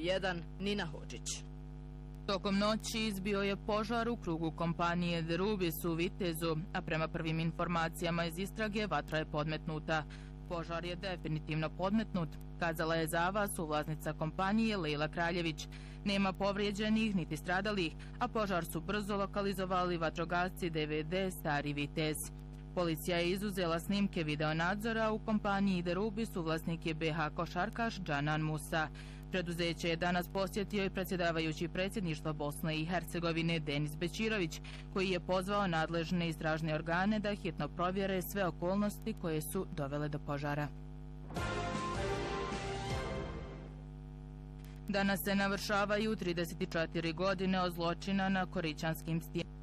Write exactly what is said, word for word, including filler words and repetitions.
jedan Nina Hodžić. Tokom noći izbio je požar u krugu kompanije The Rubis u Vitezu, a prema prvim informacijama iz istrage vatra je podmetnuta. Požar je definitivno podmetnut, kazala je za vas suvlasnica kompanije Lejla Kraljević. Nema povrijeđenih niti stradalih, a požar su brzo lokalizovali vatrogasci D V D Stari Vitez. Policija je izuzela snimke videonadzora u kompaniji The Rubis, suvlasnik je B H košarkaš Džanan Musa. Preduzeće je danas posjetio i predsjedavajući predsjedništva Bosne i Hercegovine Denis Bećirović, koji je pozvao nadležne istražne organe da hitno provjere sve okolnosti koje su dovele do požara. Danas se navršavaju trideset četiri godine od zločina na Korićanskim stijenama.